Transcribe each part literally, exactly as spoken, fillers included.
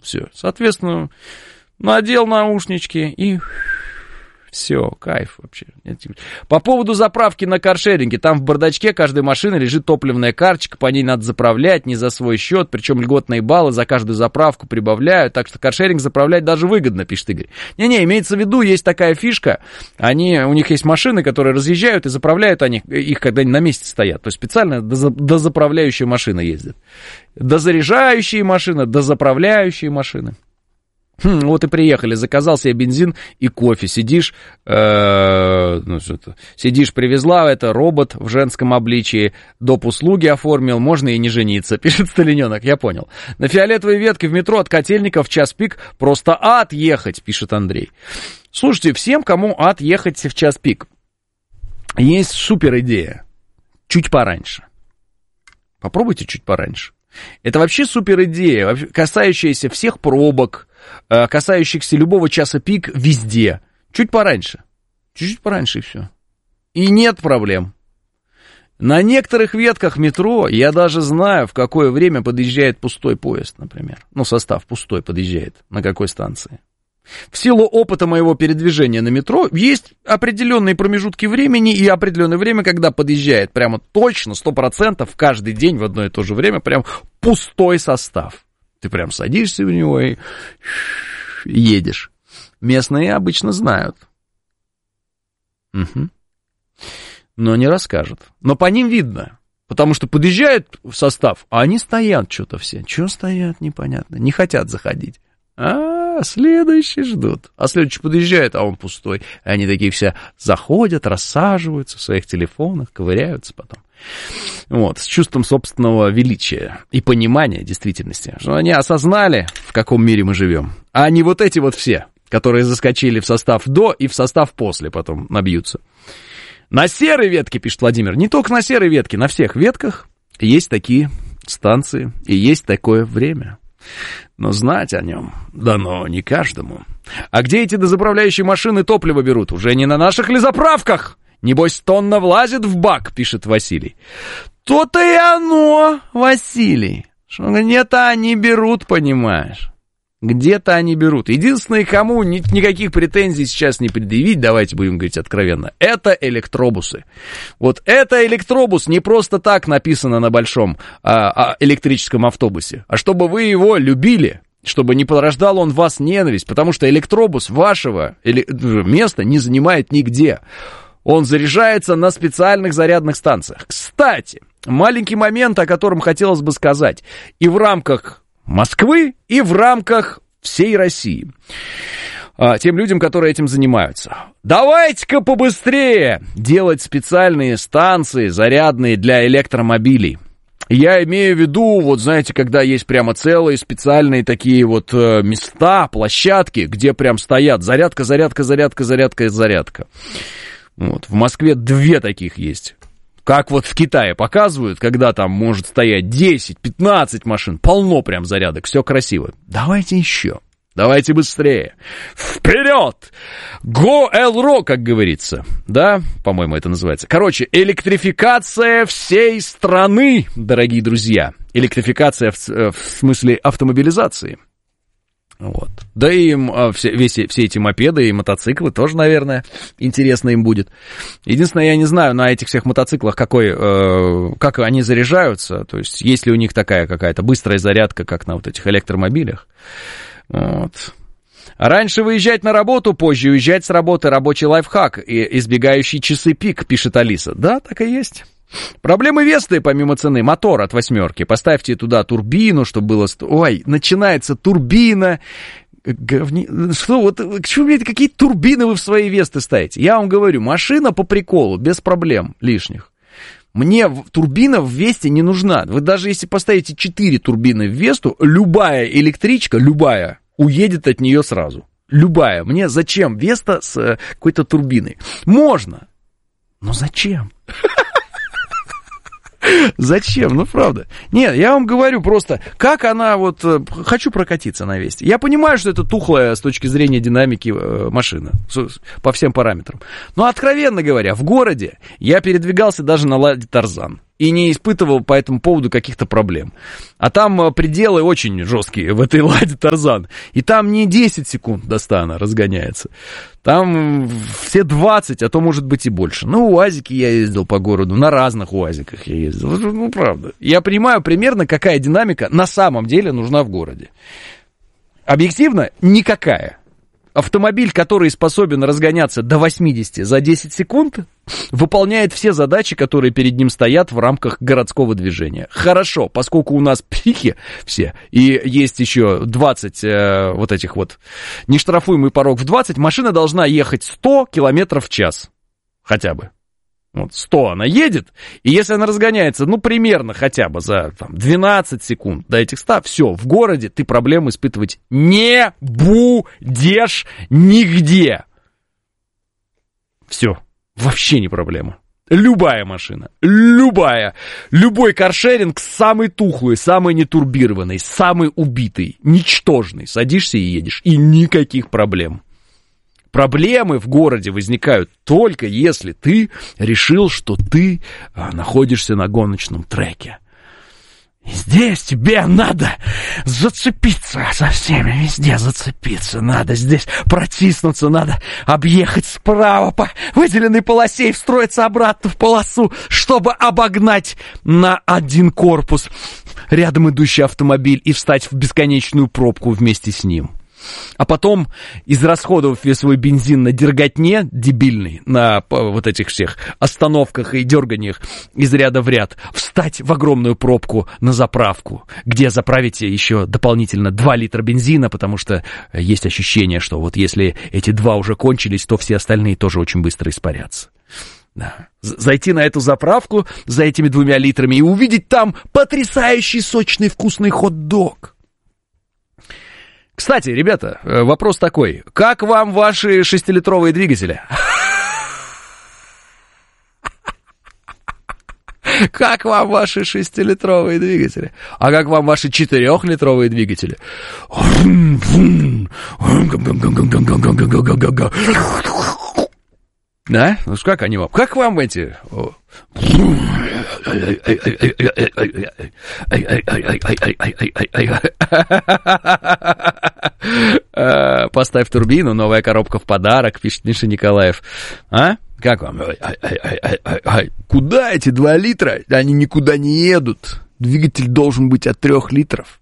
Все. Соответственно, надел наушнички и... Все, кайф вообще. По поводу заправки на каршеринге. Там в бардачке каждой машины лежит топливная карточка, по ней надо заправлять не за свой счет, причем льготные баллы за каждую заправку прибавляют, так что каршеринг заправлять даже выгодно, пишет Игорь. Не-не, имеется в виду, есть такая фишка, они, у них есть машины, которые разъезжают и заправляют они, их, когда они на месте стоят. То есть специально дозаправляющая машина ездит. Дозаряжающие машины, дозаправляющие машины. Хм, вот и приехали, заказал себе бензин и кофе, сидишь, э, ну, что-то, сидишь, привезла это, робот в женском обличии, доп. Услуги оформил, можно и не жениться, пишет Сталиненок, я понял. На фиолетовой ветке в метро от Котельников в час пик просто ад ехать, пишет Андрей. Слушайте, всем, кому ад ехать в час пик, есть супер идея, чуть пораньше. Попробуйте чуть пораньше. Это вообще супер идея, касающаяся всех пробок, касающихся любого часа пик везде. Чуть пораньше. Чуть-чуть пораньше и все. И нет проблем. На некоторых ветках метро я даже знаю, в какое время подъезжает пустой поезд, например. Ну, состав пустой подъезжает. На какой станции. В силу опыта моего передвижения на метро есть определенные промежутки времени и определенное время, когда подъезжает прямо точно, сто процентов каждый день в одно и то же время прям пустой состав. Ты прям садишься в него и едешь. Местные обычно знают. Угу. Но не расскажут. Но по ним видно. Потому что подъезжает в состав, а они стоят что-то все. Чего стоят, непонятно. Не хотят заходить. А, следующий ждут. А следующий подъезжает, а он пустой. И они такие все заходят, рассаживаются в своих телефонах, ковыряются потом. Вот, с чувством собственного величия и понимания действительности. Что они осознали, в каком мире мы живем. А не вот эти вот все, которые заскочили в состав до и в состав после потом набьются. На серой ветке, пишет Владимир, не только на серой ветке, на всех ветках есть такие станции и есть такое время. Но знать о нем дано не каждому. А где эти дозаправляющие машины топливо берут? Уже не на наших ли заправках? Небось, тонна влазит в бак, пишет Василий. То-то и оно, Василий. Что где-то они берут, понимаешь. Где-то они берут. Единственное, кому ни, никаких претензий сейчас не предъявить, давайте будем говорить откровенно, это электробусы. Вот это электробус не просто так написано на большом а, а, электрическом автобусе, а чтобы вы его любили, чтобы не порождал он в вас ненависть, потому что электробус вашего эле- места не занимает нигде. Он заряжается на специальных зарядных станциях. Кстати, маленький момент, о котором хотелось бы сказать. И в рамках Москвы, и в рамках всей России. Тем людям, которые этим занимаются. Давайте-ка побыстрее делать специальные станции зарядные для электромобилей. Я имею в виду, вот знаете, когда есть прямо целые специальные такие вот места, площадки, где прям стоят зарядка, зарядка, зарядка, зарядка и зарядка. Вот, в Москве две таких есть. Как вот в Китае показывают, когда там может стоять десять-пятнадцать машин, полно прям зарядок, все красиво. Давайте еще, давайте быстрее. Вперед! Go Элро, как говорится. Да, по-моему, это называется. Короче, электрификация всей страны, дорогие друзья. Электрификация в, в смысле автомобилизации. Вот. Да и им все, весь, все эти мопеды и мотоциклы тоже, наверное, интересно им будет. Единственное, я не знаю на этих всех мотоциклах, какой, э, как они заряжаются. То есть, есть ли у них такая какая-то быстрая зарядка, как на вот этих электромобилях. Вот. Раньше выезжать на работу, позже уезжать с работы. Рабочий лайфхак, и избегающий часы пик, пишет Алиса. Да, так и есть. Проблемы Весты, помимо цены, мотор от восьмерки. Поставьте туда турбину, чтобы было... Ой, начинается турбина. Говни... Что, вот, к чему, блядь, какие турбины вы в свои Весты ставите? Я вам говорю, машина по приколу, без проблем лишних. Мне турбина в Весте не нужна. Вы даже если поставите четыре турбины в Весту, любая электричка, любая, уедет от нее сразу. Любая. Мне зачем Веста с какой-то турбиной? Можно. Но зачем? Зачем? Ну, правда. Нет, я вам говорю просто, как она вот... Хочу прокатиться на Весте. Я понимаю, что это тухлая с точки зрения динамики машина. По всем параметрам. Но, откровенно говоря, в городе я передвигался даже на Ладе Тарзан. и не испытывал по этому поводу каких-то проблем. А там пределы очень жесткие в этой Ладе Тарзан. И там не десять секунд до ста она разгоняется. Там все двадцать, а то может быть и больше. На УАЗике я ездил по городу, на разных УАЗиках я ездил. Ну, правда. Я понимаю примерно, какая динамика на самом деле нужна в городе. Объективно, никакая. Автомобиль, который способен разгоняться до восьмидесяти за десять секунд, выполняет все задачи, которые перед ним стоят в рамках городского движения. Хорошо, поскольку у нас психи все, и есть еще двадцать э, вот этих вот, нештрафуемый порог в двадцать, машина должна ехать сто километров в час. Хотя бы. Вот сто она едет, и если она разгоняется, ну, примерно хотя бы за там, двенадцать секунд до этих ста, все, в городе ты проблем испытывать не будешь нигде. Все, вообще не проблема. Любая машина, любая, любой каршеринг самый тухлый, самый нетурбированный, самый убитый, ничтожный. Садишься и едешь, и никаких проблем. Проблемы в городе возникают только если ты решил, что ты а, находишься на гоночном треке. И здесь тебе надо зацепиться со всеми, везде зацепиться надо, здесь протиснуться надо, объехать справа по выделенной полосе и встроиться обратно в полосу, чтобы обогнать на один корпус рядом идущий автомобиль и встать в бесконечную пробку вместе с ним. А потом, израсходовав весь свой бензин на дерготне дебильный, на вот этих всех остановках и дерганиях из ряда в ряд, встать в огромную пробку на заправку, где заправите еще дополнительно два литра бензина, потому что есть ощущение, что вот если эти два уже кончились, то все остальные тоже очень быстро испарятся. Да. Зайти на эту заправку за этими двумя литрами и увидеть там потрясающий сочный вкусный хот-дог. Кстати, ребята, вопрос такой. Как вам ваши шестилитровые двигатели? Как вам ваши шестилитровые двигатели? А как вам ваши четырехлитровые двигатели? Да? Ну как они вам? Как вам эти? Поставь турбину, новая коробка в подарок, пишет Миша Николаев. А? Как вам? Куда эти два литра? Они никуда не едут. Двигатель должен быть от трех литров.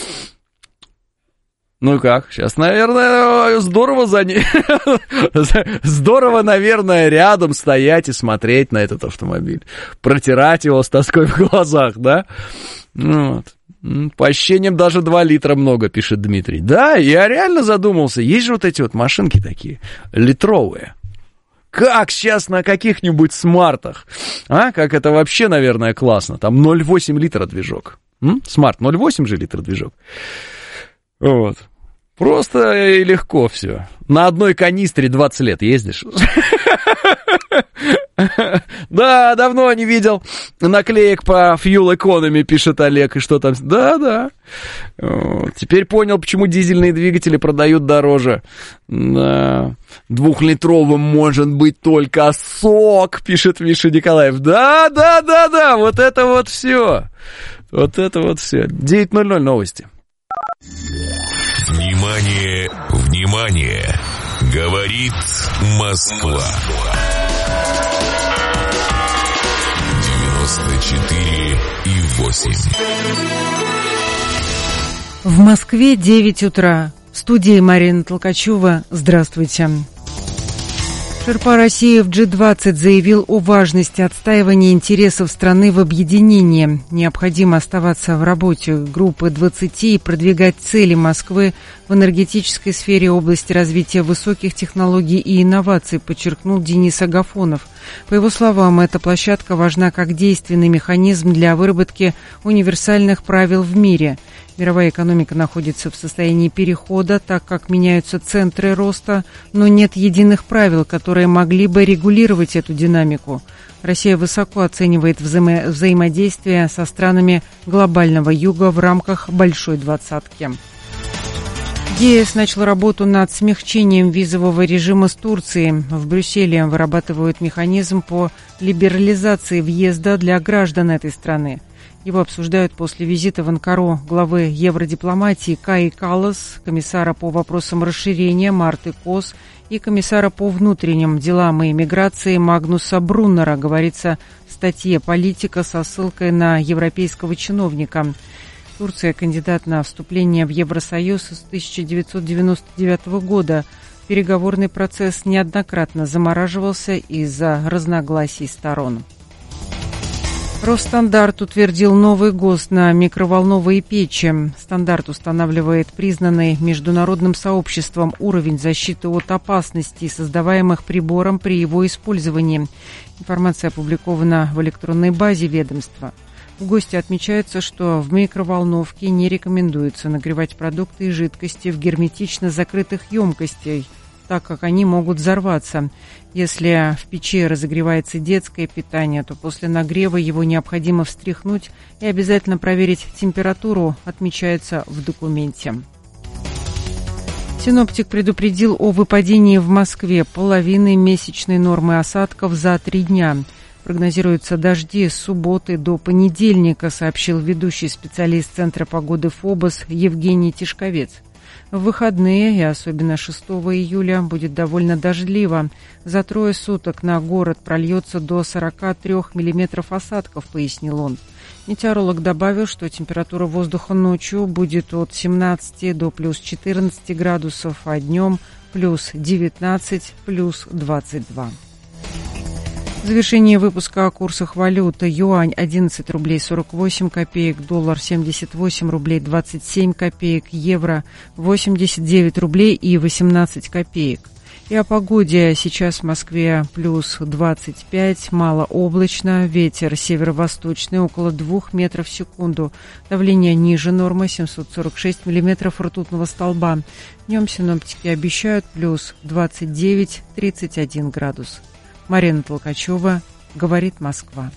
Ну как, сейчас, наверное, здорово за ней. Здорово, наверное, рядом стоять и смотреть на этот автомобиль. Протирать его с тоской в глазах, да? Вот. По ощущениям даже два литра много, пишет Дмитрий. Да, я реально задумался. Есть же вот эти вот машинки такие, литровые. Как сейчас на каких-нибудь смартах? А, как это вообще, наверное, классно. Там ноль целых восемь литра движок. М? Смарт ноль целых восемь же литра движок. Вот. Просто и легко все. На одной канистре двадцать лет ездишь. Да, давно не видел наклеек по Fuel Economy, пишет Олег, и что там. Да, да. Теперь понял, почему дизельные двигатели продают дороже. Да. Двухлитровым может быть только сок, пишет Миша Николаев. Да, да, да, да, вот это вот все. Вот это вот все. девять ноль ноль новости. Внимание, внимание! Говорит Москва. девяносто четыре и восемь. В Москве девять утра. В студии Марина Толкачева. Здравствуйте. Шерпа России в джи двадцать заявил о важности отстаивания интересов страны в объединении. Необходимо оставаться в работе группы двадцати и продвигать цели Москвы в энергетической сфере области развития высоких технологий и инноваций, подчеркнул Денис Агафонов. По его словам, эта площадка важна как действенный механизм для выработки универсальных правил в мире. Мировая экономика находится в состоянии перехода, так как меняются центры роста, но нет единых правил, которые могли бы регулировать эту динамику. Россия высоко оценивает взаимо- взаимодействие со странами глобального юга в рамках «Большой двадцатки». ЕС начал работу над смягчением визового режима с Турцией. В Брюсселе вырабатывают механизм по либерализации въезда для граждан этой страны. Его обсуждают после визита в Анкару главы евродипломатии Каи Каллас, комиссара по вопросам расширения Марты Кос и комиссара по внутренним делам и миграции Магнуса Бруннера, говорится в статье «Политика» со ссылкой на европейского чиновника. Турция – кандидат на вступление в Евросоюз с тысяча девятьсот девяносто девятого года. Переговорный процесс неоднократно замораживался из-за разногласий сторон. Росстандарт утвердил новый ГОСТ на микроволновые печи. Стандарт устанавливает признанный международным сообществом уровень защиты от опасностей, создаваемых прибором при его использовании. Информация опубликована в электронной базе ведомства. В ГОСТе отмечается, что в микроволновке не рекомендуется нагревать продукты и жидкости в герметично закрытых емкостях, так как они могут взорваться. Если в печи разогревается детское питание, то после нагрева его необходимо встряхнуть и обязательно проверить температуру, отмечается в документе. Синоптик предупредил о выпадении в Москве половины месячной нормы осадков за три дня. Прогнозируются дожди с субботы до понедельника, сообщил ведущий специалист Центра погоды ФОБОС Евгений Тишковец. В выходные, и особенно шестого июля, будет довольно дождливо. За трое суток на город прольется до сорока трёх миллиметров осадков, пояснил он. Метеоролог добавил, что температура воздуха ночью будет от семнадцати до плюс четырнадцати градусов, а днем плюс девятнадцать, плюс двадцать два. В завершении выпуска о курсах валют. Юань одиннадцать рублей сорок восемь копеек, доллар семьдесят восемь рублей двадцать семь копеек, евро восемьдесят девять рублей и восемнадцать копеек. И о погоде. Сейчас в Москве плюс двадцать пять, малооблачно, ветер северо-восточный около двух метров в секунду. Давление ниже нормы семьсот сорок шесть миллиметров ртутного столба. Днем синоптики обещают плюс двадцать девять - тридцать один градус. Марина Толкачева, говорит Москва.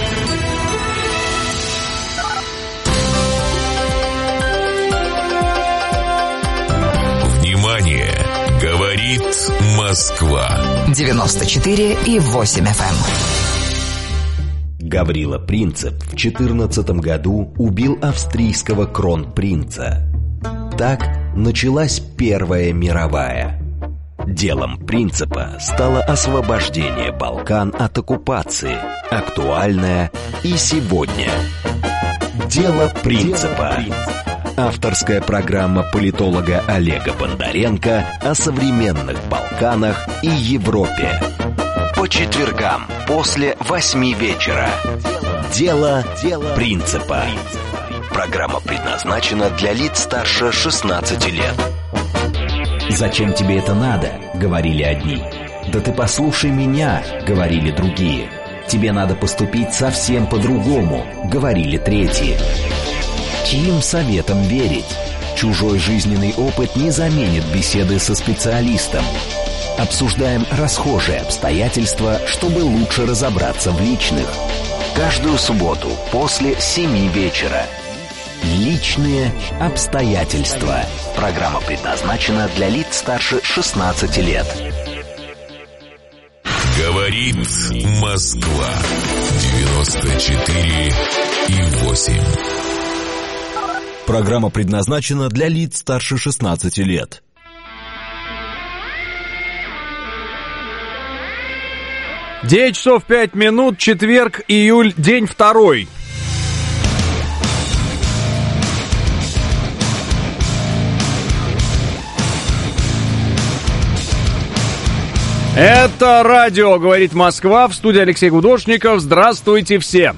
Внимание! Говорит Москва. девяносто четыре и восемь эф эм. Гаврила Принцип в четырнадцатом году убил австрийского кронпринца. Так началась Первая мировая. Делом Принципа стало освобождение Балкан от оккупации, актуальное и сегодня. Дело Принципа. Авторская программа политолога Олега Бондаренко о современных Балканах и Европе. По четвергам после восьми вечера. Дело Принципа. Программа предназначена для лиц старше шестнадцати лет. «Зачем тебе это надо?» — говорили одни. «Да ты послушай меня!» — говорили другие. «Тебе надо поступить совсем по-другому!» — говорили третьи. Чьим советом верить? Чужой жизненный опыт не заменит беседы со специалистом. Обсуждаем расхожие обстоятельства, чтобы лучше разобраться в личных. Каждую субботу после семи вечера. Личные обстоятельства. Программа предназначена для лиц старше шестнадцати лет. Говорит Москва. девяносто четыре и восемь. Программа предназначена для лиц старше шестнадцати лет. девять часов пять минут, четверг, июль, день второй. Это радио «Говорит Москва», в студии Алексей Гудошников. Здравствуйте все!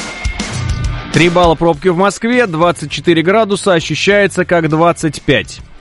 Три балла пробки в Москве, двадцать четыре градуса, ощущается как двадцать пять.